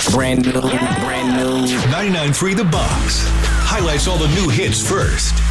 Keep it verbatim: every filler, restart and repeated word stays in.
Brand new, brand new. ninety-nine point three The Box highlights all the new hits first.